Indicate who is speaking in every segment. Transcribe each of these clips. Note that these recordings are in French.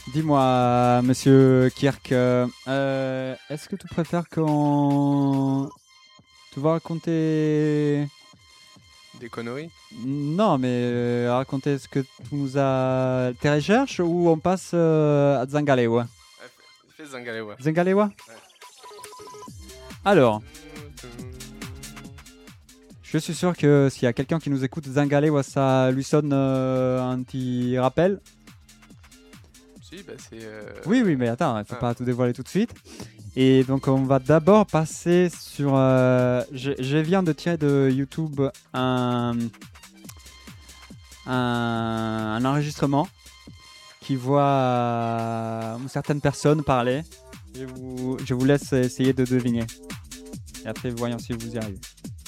Speaker 1: Dis-moi, monsieur Kirk, est-ce que tu préfères qu'on... Tu vas raconter...
Speaker 2: Des conneries?
Speaker 1: Non, mais raconter ce que tu nous as... tes recherches ou on passe à Zangalewa?
Speaker 2: Fais Zangalewa.
Speaker 1: Zangalewa? Alors, je suis sûr que s'il y a quelqu'un qui nous écoute, Zangalewa, ça lui sonne un petit rappel.
Speaker 2: Si, bah c'est...
Speaker 1: Oui, mais attends, il ne faut pas tout dévoiler tout de suite. Et donc, on va d'abord passer sur... je viens de tirer de YouTube un enregistrement qui voit certaines personnes parler. Je vous laisse essayer de deviner. Et après, voyons si vous y arrivez.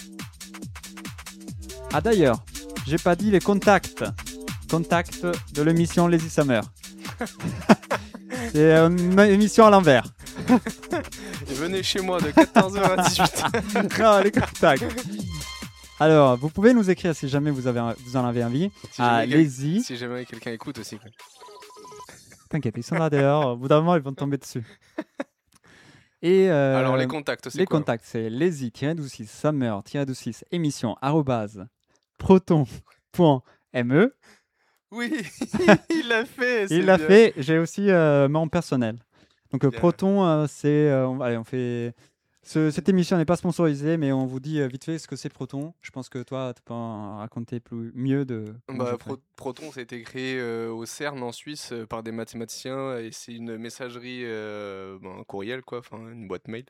Speaker 1: Ah d'ailleurs, j'ai pas dit les contacts. Contacts de l'émission Lazy Summer. C'est une émission à l'envers.
Speaker 2: Et venez chez moi de 14h à 18h.
Speaker 1: Non, les contacts. Alors, vous pouvez nous écrire si jamais vous en avez envie. Lazy.
Speaker 2: Si jamais quelqu'un écoute aussi. Quoi.
Speaker 1: T'inquiète, ils sont là dehors. Au bout d'un moment, ils vont tomber dessus. Et
Speaker 2: alors, les contacts, c'est
Speaker 1: les
Speaker 2: quoi?
Speaker 1: contacts, c'est lazy-6 summer-6 émission @proton.me.
Speaker 2: Oui, il l'a fait.
Speaker 1: Il l'a fait. J'ai aussi mon personnel. Donc Proton, c'est... allez, on fait... Cette émission n'est pas sponsorisée, mais on vous dit vite fait ce que c'est Proton. Je pense que toi, tu peux en raconter mieux de...
Speaker 2: Proton, ça a été créé au CERN en Suisse par des mathématiciens et c'est une messagerie, un courriel, quoi, enfin une boîte mail,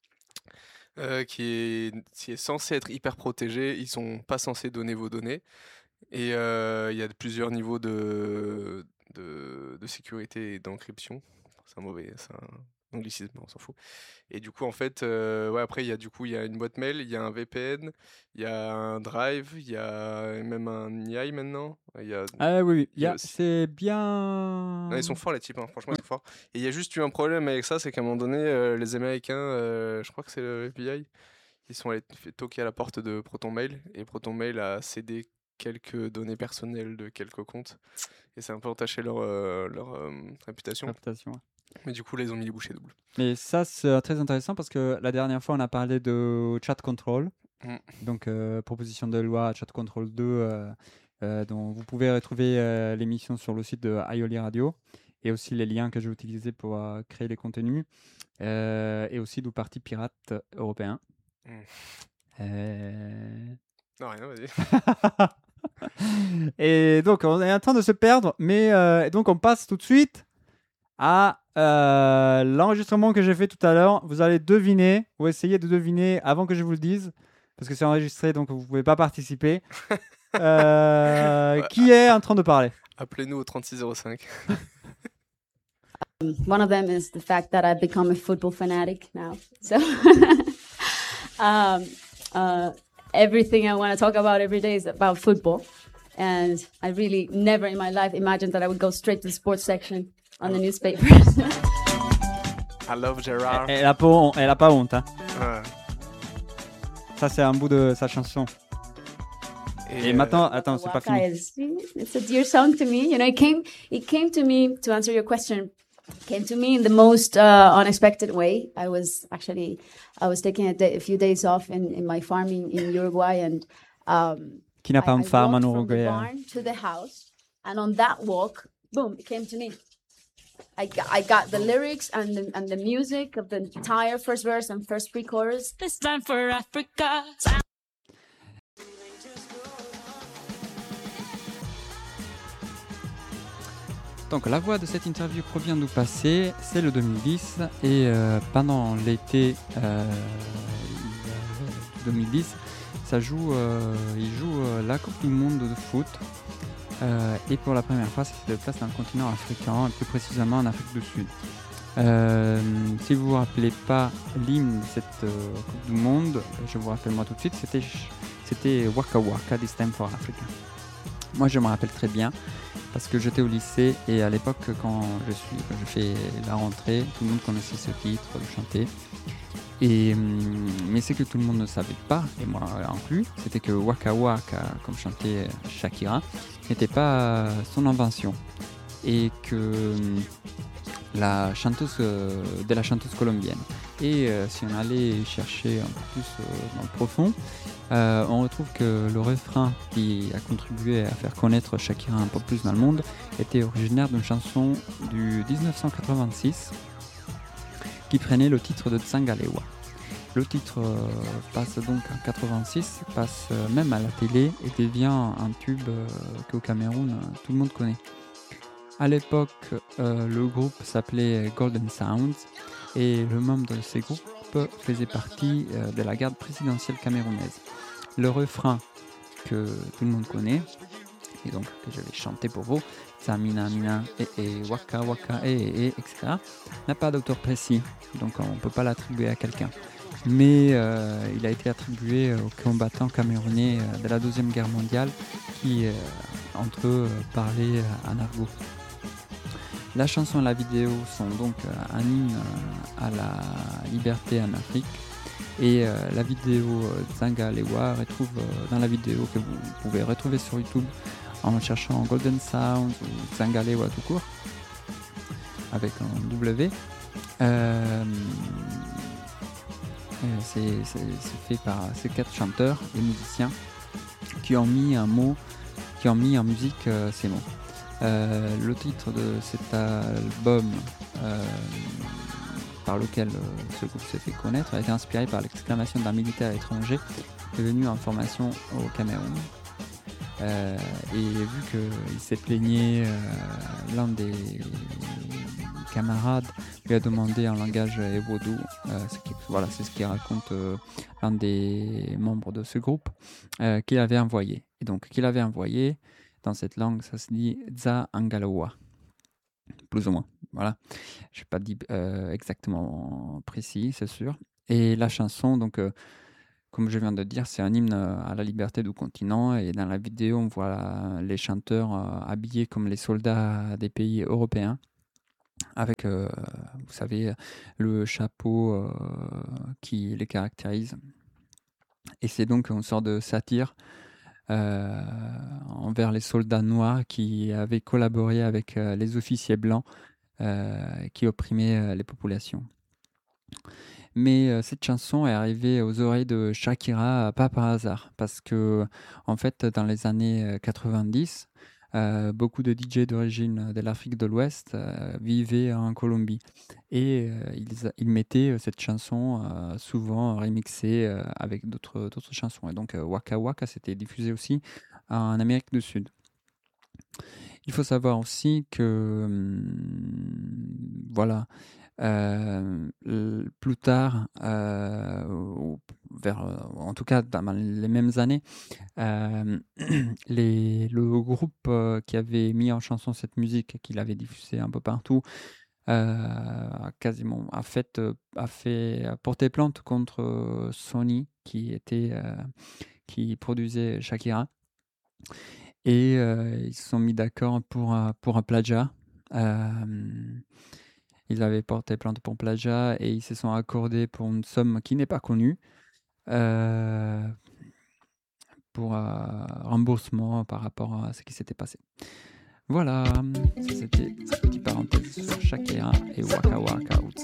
Speaker 2: qui est censée être hyper protégée. Ils sont pas censés donner vos données. Et il y a plusieurs niveaux de sécurité et d'encryption. C'est un anglicisme, on s'en fout. Et du coup, en fait, après, il y a une boîte mail, il y a un VPN, il y a un Drive, il y a même un IAI maintenant.
Speaker 1: Ah oui, c'est bien...
Speaker 2: Non, ils sont forts les types, hein. Franchement, ils sont forts. Et il y a juste eu un problème avec ça, c'est qu'à un moment donné, les Américains, je crois que c'est le FBI, ils sont allés toquer à la porte de Proton Mail, et Proton Mail a cédé quelques données personnelles de quelques comptes et ça a un peu entaché leur réputation.
Speaker 1: Ouais.
Speaker 2: Mais du coup, là, ils ont mis les bouchées doubles.
Speaker 1: Mais ça, c'est très intéressant parce que la dernière fois, on a parlé de Chat Control. Donc, proposition de loi Chat Control 2, dont vous pouvez retrouver l'émission sur le site de Aioli Radio et aussi les liens que j'ai utilisés pour créer les contenus et aussi du Parti pirate européen.
Speaker 2: Non, rien, vas-y.
Speaker 1: Et donc, on est en train de se perdre, mais donc on passe tout de suite à l'enregistrement que j'ai fait tout à l'heure. Vous allez deviner, ou essayer de deviner avant que je vous le dise, parce que c'est enregistré, donc vous ne pouvez pas participer. Qui est en train de parler?
Speaker 2: Appelez-nous au 3605.
Speaker 3: One of them is the fact that I've become a football fanatic now. So everything I want to talk about every day is about football. And I really never in my life imagined that I would go straight to the sports section on the newspapers.
Speaker 2: I love Gerard.
Speaker 1: Elle a pas honte. Hein.
Speaker 2: Ouais.
Speaker 1: Ça, c'est un bout de sa chanson. Et maintenant, attends, c'est pas fini.
Speaker 3: It's a dear song to me. You know, it came to me, to answer your question, came to me in the most unexpected way. I was taking a few days off in my farm in Uruguay, and
Speaker 1: Qui n'a pas une farm en Uruguay?
Speaker 3: I walked from the barn to the house, and on that walk, boom, it came to me. I got the lyrics and the music of the entire first verse and first pre-chorus.
Speaker 4: This time for Africa.
Speaker 1: Donc la voix de cette interview provient du passé, c'est le 2010 et pendant l'été 2010, il joue la Coupe du Monde de foot et pour la première fois, ça se déplace dans le continent africain, plus précisément en Afrique du Sud. Si vous vous rappelez pas l'hymne de cette Coupe du Monde, je vous rappelle moi tout de suite, c'était Waka Waka, This Time for Africa. Moi je me rappelle très bien parce que j'étais au lycée et à l'époque quand je fais la rentrée, tout le monde connaissait ce titre, le chantait. Mais ce que tout le monde ne savait pas, et moi inclus, c'était que Waka Waka, comme chantait Shakira, n'était pas son invention. Et que la chanteuse colombienne. Et si on allait chercher un peu plus dans le profond, on retrouve que le refrain qui a contribué à faire connaître Shakira un peu plus dans le monde était originaire d'une chanson du 1986 qui prenait le titre de Tsangalewa. Le titre passe donc en 86, passe même à la télé et devient un tube qu'au Cameroun tout le monde connaît. À l'époque, le groupe s'appelait Golden Sounds et le membre de ces groupes faisait partie de la garde présidentielle camerounaise. Le refrain que tout le monde connaît, et donc que je vais chanter pour vous, Samina Mina et Waka Waka etc., n'a pas d'auteur précis, donc on ne peut pas l'attribuer à quelqu'un. Mais il a été attribué aux combattants camerounais de la Deuxième Guerre mondiale qui, entre eux, parlaient en argot. La chanson et la vidéo sont donc un hymne à la liberté en Afrique. Et la vidéo Tsangalewa retrouve dans la vidéo que vous pouvez retrouver sur YouTube en cherchant Golden Sound ou Tsangalewa tout court avec un W. C'est fait par ces 4 chanteurs et musiciens qui ont mis en musique ces mots. Le titre de cet album par lequel ce groupe s'est fait connaître a été inspiré par l'exclamation d'un militaire étranger qui est venu en formation au Cameroun. Et vu qu'il s'est plaigné, l'un des camarades lui a demandé en langage vodou, c'est ce qu'il raconte l'un des membres de ce groupe, qu'il avait envoyé. Et donc qu'il avait envoyé, dans cette langue, ça se dit Za Angalowa, plus ou moins. Voilà, je n'ai pas dit exactement précis, c'est sûr. Et la chanson, donc, comme je viens de dire, c'est un hymne à la liberté du continent. Et dans la vidéo, on voit les chanteurs habillés comme les soldats des pays européens, avec, vous savez, le chapeau qui les caractérise. Et c'est donc une sorte de satire envers les soldats noirs qui avaient collaboré avec les officiers blancs qui opprimaient les populations. Mais cette chanson est arrivée aux oreilles de Shakira pas par hasard, parce que en fait dans les années 90, beaucoup de DJ d'origine de l'Afrique de l'Ouest vivaient en Colombie et ils mettaient cette chanson souvent remixée avec d'autres chansons. Et donc Waka Waka s'était diffusé aussi en Amérique du Sud. Il faut savoir aussi que plus tard, en tout cas dans les mêmes années, le groupe qui avait mis en chanson cette musique, qui l'avait diffusée un peu partout, a porté plainte contre Sony qui produisait Shakira, et ils se sont mis d'accord pour un plagiat. Ils avaient porté plainte pour plagiat et ils se sont accordés pour une somme qui n'est pas connue pour remboursement par rapport à ce qui s'était passé. Voilà, ça c'était cette petite parenthèse sur Shakira et Waka Waka ou